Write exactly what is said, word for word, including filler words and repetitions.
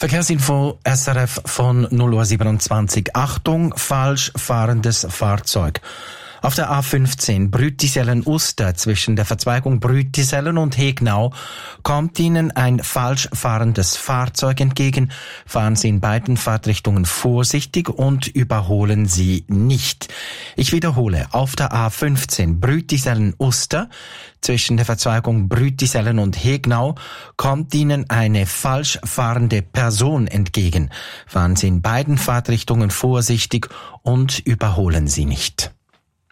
Verkehrsinfo S R F von null Uhr siebenundzwanzig. Achtung, falsch fahrendes Fahrzeug. Auf der A fünfzehn Brütisellen-Uster zwischen der Verzweigung Brütisellen und Hegnau kommt Ihnen ein falsch fahrendes Fahrzeug entgegen. Fahren Sie in beiden Fahrtrichtungen vorsichtig und überholen Sie nicht. Ich wiederhole, auf der A fünfzehn Brütisellen-Uster zwischen der Verzweigung Brütisellen und Hegnau kommt Ihnen eine falsch fahrende Person entgegen. Fahren Sie in beiden Fahrtrichtungen vorsichtig und überholen Sie nicht.